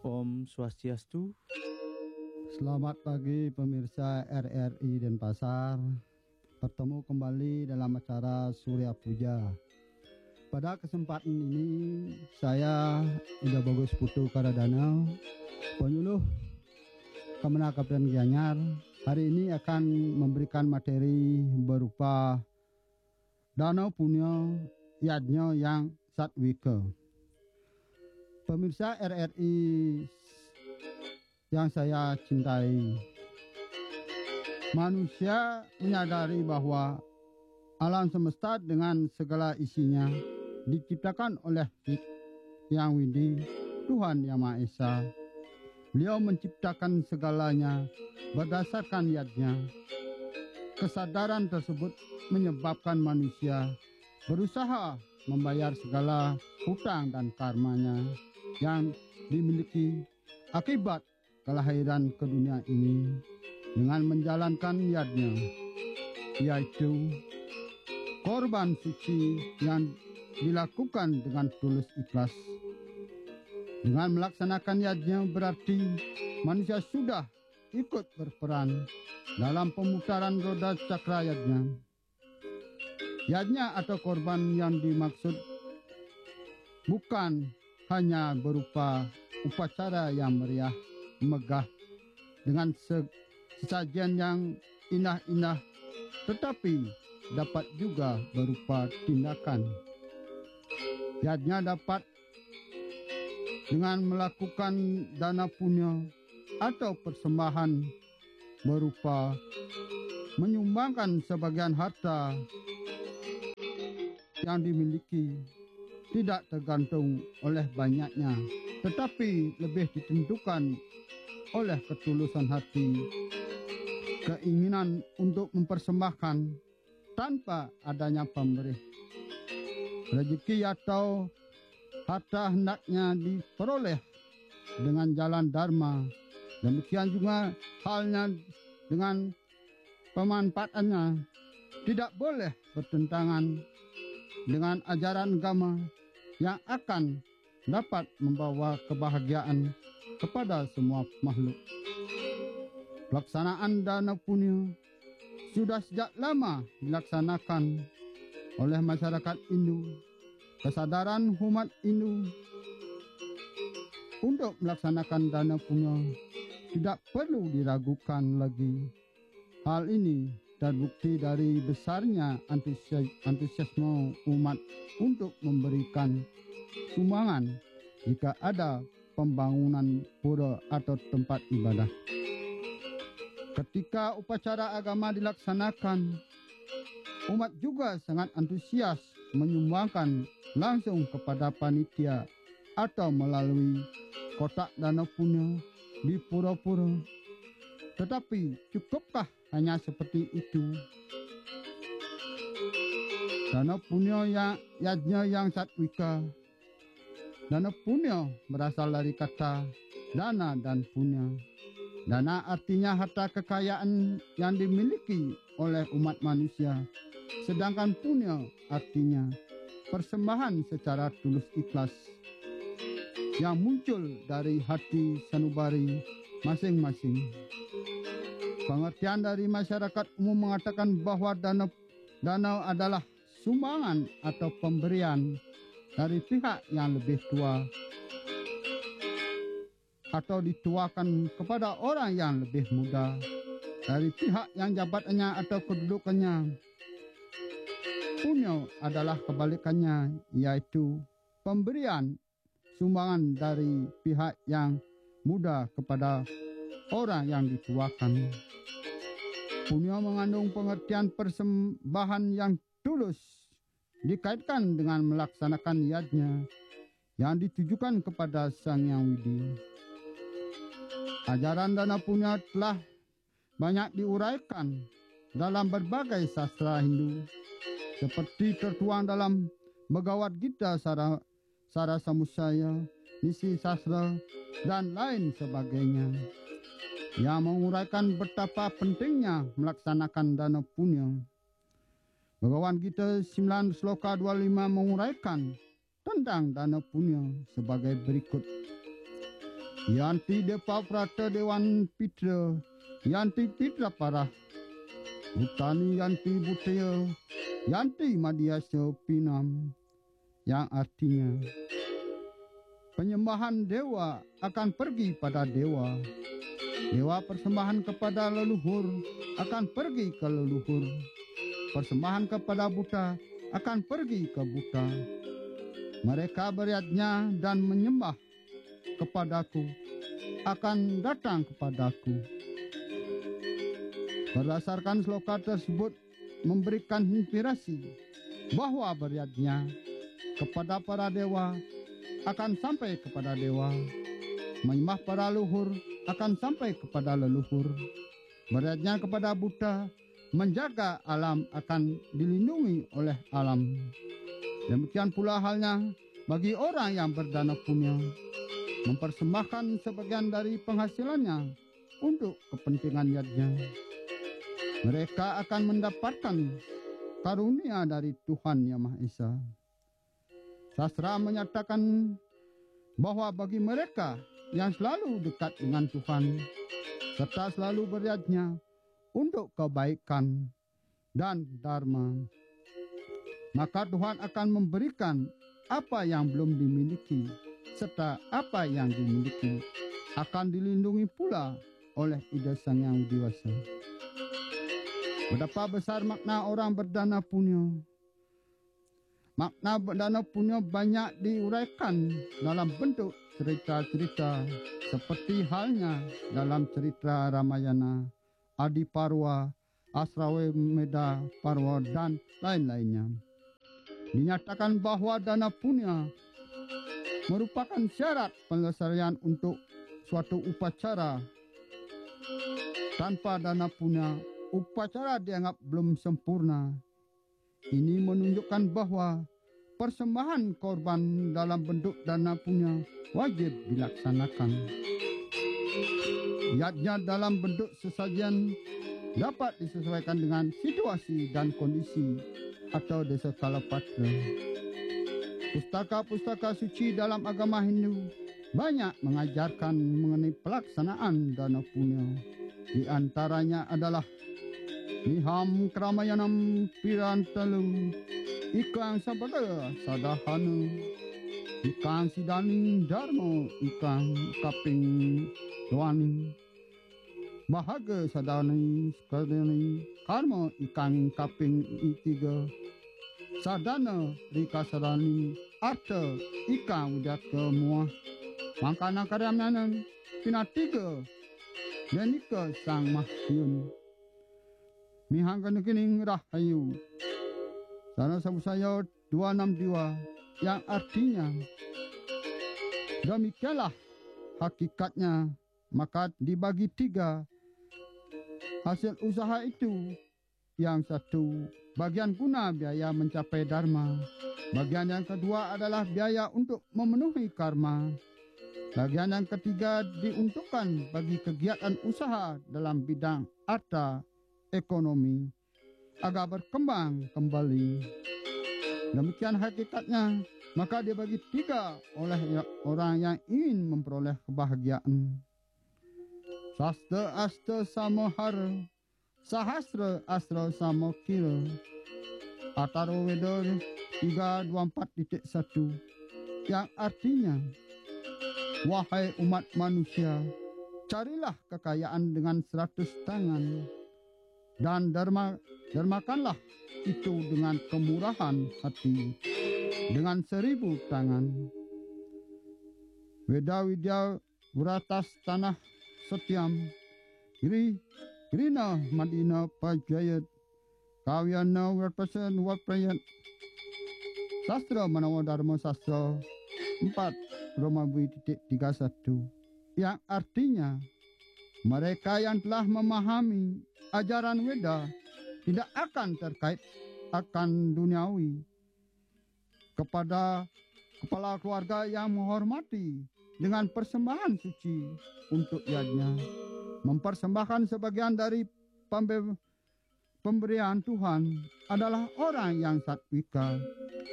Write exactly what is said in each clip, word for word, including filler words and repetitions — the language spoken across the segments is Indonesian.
Om Swastiastu. Selamat pagi pemirsa R R I Denpasar. Bertemu kembali dalam acara Surya Puja. Pada kesempatan ini saya Ida Bagus Putu Karadana, penyuluh Kemenak Kabupaten Gianyar, hari ini akan memberikan materi berupa Danau Punya Yadnya yang Satwika. Pemirsa R R I yang saya cintai, manusia menyadari bahwa alam semesta dengan segala isinya diciptakan oleh Yang Widi, Tuhan Yang Maha Esa. Beliau menciptakan segalanya berdasarkan yadnya. Kesadaran tersebut menyebabkan manusia berusaha membayar segala hutang dan karmanya yang dimiliki akibat kelahiran ke dunia ini dengan menjalankan yadnya, yaitu korban suci yang dilakukan dengan tulus ikhlas. Dengan melaksanakan yadnya berarti manusia sudah ikut berperan dalam pemutaran roda cakra yadnya. Yadnya atau korban yang dimaksud bukan hanya berupa upacara yang meriah, megah, dengan sesajian yang indah-indah, tetapi dapat juga berupa tindakan. Yadnya dapat dengan melakukan dana punya atau persembahan berupa menyumbangkan sebagian harta yang dimiliki, tidak tergantung oleh banyaknya, tetapi lebih ditentukan oleh ketulusan hati, keinginan untuk mempersembahkan tanpa adanya pemberi. Rezeki atau harta hendaknya diperoleh dengan jalan dharma. Demikian juga halnya dengan pemanfaatannya tidak boleh bertentangan dengan ajaran agama yang akan dapat membawa kebahagiaan kepada semua makhluk. Pelaksanaan dana punya sudah sejak lama dilaksanakan oleh masyarakat Hindu. Kesadaran umat Hindu untuk melaksanakan dana punya tidak perlu diragukan lagi. Hal ini terbukti dari besarnya antusias, antusiasme umat untuk memberikan sumbangan jika ada pembangunan pura atau tempat ibadah. Ketika upacara agama dilaksanakan, umat juga sangat antusias menyumbangkan langsung kepada panitia atau melalui kotak dana punya di pura-pura. Tetapi cukupkah hanya seperti itu? Dana punya yang yadnya yang satwika. Dana punya berasal dari kata dana dan punya. Dana artinya harta kekayaan yang dimiliki oleh umat manusia. Sedangkan punya artinya persembahan secara tulus ikhlas yang muncul dari hati sanubari masing-masing. Pengertian dari masyarakat umum mengatakan bahwa dana danau adalah sumbangan atau pemberian dari pihak yang lebih tua atau dituakan kepada orang yang lebih muda dari pihak yang jabatannya atau kedudukannya. Punya adalah kebalikannya, yaitu pemberian sumbangan dari pihak yang muda kepada orang yang dituakan. Punya mengandung pengertian persembahan yang tulus, dikaitkan dengan melaksanakan yadnya yang ditujukan kepada Sang Yang Widi. Ajaran dana punya telah banyak diuraikan dalam berbagai sastra Hindu, seperti tertuang dalam Bhagavad Gita, Sara, Sara Samusaya, Nisi Sastra, dan lain sebagainya, yang menguraikan betapa pentingnya melaksanakan dana punya. Bhagavad Gita sembilan sloka dua puluh lima menguraikan tentang dana punya sebagai berikut. Yanti depa prata dewan pitra, yanti pitra parah. Utani yanti butaya, yanti madiasa pinam. Yang artinya penyembahan dewa akan pergi pada dewa. Dewa persembahan kepada leluhur akan pergi ke leluhur. Persembahan kepada buta akan pergi ke buta. Mereka beryatnya dan menyembah kepadaku akan datang kepadaku. Berdasarkan sloka tersebut memberikan inspirasi bahwa beryatnya kepada para dewa akan sampai kepada dewa. Menyembah para leluhur akan sampai kepada leluhur. Beryatnya kepada buta, menjaga alam akan dilindungi oleh alam. Demikian pula halnya bagi orang yang berdana punya, mempersembahkan sebagian dari penghasilannya untuk kepentingan yadnya. Mereka akan mendapatkan karunia dari Tuhan Yang Maha Esa. Sastra menyatakan bahwa bagi mereka yang selalu dekat dengan Tuhan, serta selalu beryatnya untuk kebaikan dan dharma, maka Tuhan akan memberikan apa yang belum dimiliki, serta apa yang dimiliki akan dilindungi pula oleh Ida Sang Yang Widi. Betapa besar makna orang berdana punya. Makna berdana punya banyak diuraikan dalam bentuk cerita-cerita, seperti halnya dalam cerita Ramayana, Adiparwa, Asrawameda Parwa, dan lain-lainnya. Dinyatakan bahwa dana punya merupakan syarat pelestarian untuk suatu upacara. Tanpa dana punya, upacara dianggap belum sempurna. Ini menunjukkan bahwa persembahan korban dalam bentuk dana punya wajib dilaksanakan. Yadnya dalam bentuk sesajian dapat disesuaikan dengan situasi dan kondisi atau desa kalapatra. Pustaka-pustaka suci dalam agama Hindu banyak mengajarkan mengenai pelaksanaan dana punya. Di antaranya adalah Niham Kramayanam Pirantalu, Ikang Sabada Sadahana, Ikang Sidaning Dharma, Ikang Kaping Doani, Bahaga Sadani Skadani, Karma Ikang Kaping Itiga, Sadana Rika Sadani, Arta Ikang Widaka Muah, Mangkana Karyamanan, Pinatiga, Yanika Sang Mahyun. Mihangkan kening rahayu. Sana sabu saya dua enam dua yang artinya demikianlah hakikatnya, maka dibagi tiga hasil usaha itu. Yang satu bagian guna biaya mencapai dharma. Bagian yang kedua adalah biaya untuk memenuhi karma. Bagian yang ketiga diuntukkan bagi kegiatan usaha dalam bidang arta ekonomi agar berkembang kembali. Demikian hakikatnya, maka dibagi tiga oleh orang yang ingin memperoleh kebahagiaan. Sastra asta samohara, sahasra asra samokira. Ataro Weda tiga dua empat titik satu yang artinya, wahai umat manusia, carilah kekayaan dengan seratus tangan, dan dharma, dharmakanlah itu dengan kemurahan hati, dengan seribu tangan. Weda widya wuratas tanah setiam, giri girina madina pajayat, kawyana werpasan waprayat. Sastra Manawa Dharma Sastra empat Romawi titik tiga satu, yang artinya mereka yang telah memahami ajaran Weda tidak akan terkait akan duniawi. Kepada kepala keluarga yang menghormati dengan persembahan suci untuk yadnya, mempersembahkan sebagian dari pemberian Tuhan adalah orang yang satwika.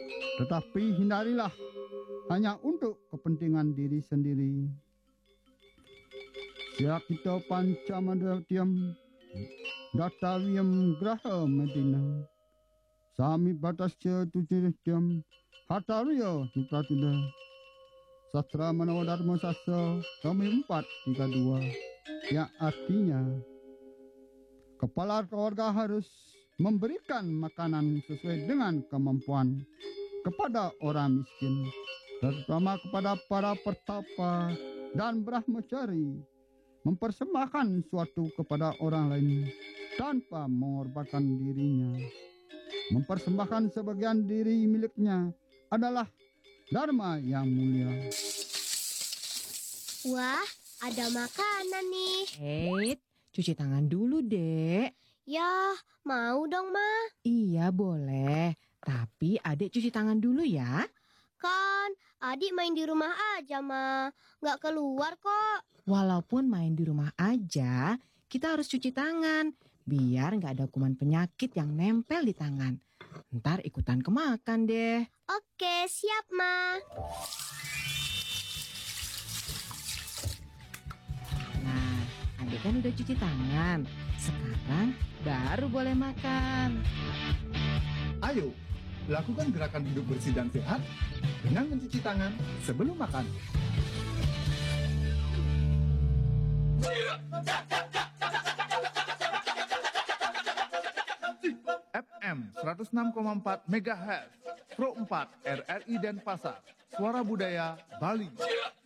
Tetapi hindarilah hanya untuk kepentingan diri sendiri. Ya kita panca madatiam datawiyam graha medina. Sami batasya tujuh hataruya nupratuda. Sastra Manawa Dharma Sastra kami empat tiga dua, yang artinya kepala keluarga harus memberikan makanan sesuai dengan kemampuan kepada orang miskin, terutama kepada para pertapa dan brahmacari, mempersembahkan suatu kepada orang lain tanpa mengorbankan dirinya. Mempersembahkan sebagian diri miliknya adalah dharma yang mulia. Wah, ada makanan nih. Hei, cuci tangan dulu, Dek. Ya, mau dong, Ma. Iya, boleh. Tapi adik cuci tangan dulu ya. Kan, adik main di rumah aja, Ma. Nggak keluar kok. Walaupun main di rumah aja, kita harus cuci tangan. Biar nggak ada kuman penyakit yang nempel di tangan. Ntar ikutan kemakan deh. Oke, siap, Ma. Nah, adik kan udah cuci tangan. Sekarang baru boleh makan. Ayo, lakukan gerakan hidup bersih dan sehat dengan mencuci tangan sebelum makan. F M seratus enam koma empat megahertz, Pro empat R R I Denpasar, Suara Budaya Bali.